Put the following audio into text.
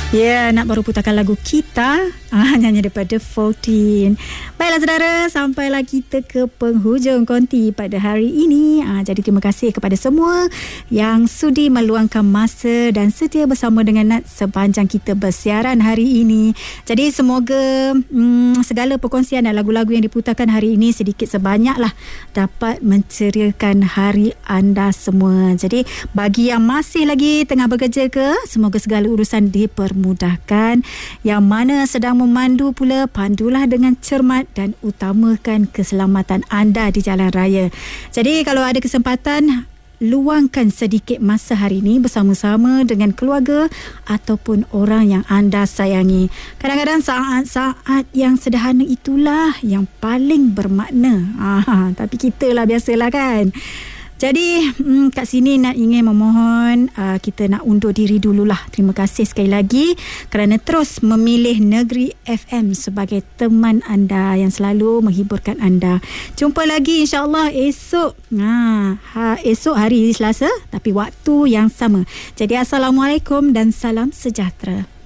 Ya, nak baru putarkan lagu kita nyanyi daripada 14. Baiklah saudara, sampailah kita ke penghujung konti pada hari ini. Jadi terima kasih kepada semua yang sudi meluangkan masa dan setia bersama dengan Nat sepanjang kita bersiaran hari ini. Jadi semoga segala perkongsian dan lagu-lagu yang diputarkan hari ini sedikit sebanyaklah dapat menceriakan hari anda semua. Jadi bagi yang masih lagi tengah bekerja ke, semoga segala urusan dipermudahkan. Yang mana sedang memandu pula, pandulah dengan cermat dan utamakan keselamatan anda di jalan raya. Jadi kalau ada kesempatan, luangkan sedikit masa hari ini bersama-sama dengan keluarga ataupun orang yang anda sayangi. Kadang-kadang saat-saat yang sederhana itulah yang paling bermakna. Tapi kita lah biasalah kan. Jadi kat sini nak ingin memohon kita nak undur diri dululah. Terima kasih sekali lagi kerana terus memilih Negeri FM sebagai teman anda yang selalu menghiburkan anda. Jumpa lagi insya-Allah esok. Esok hari Selasa tapi waktu yang sama. Jadi assalamualaikum dan salam sejahtera.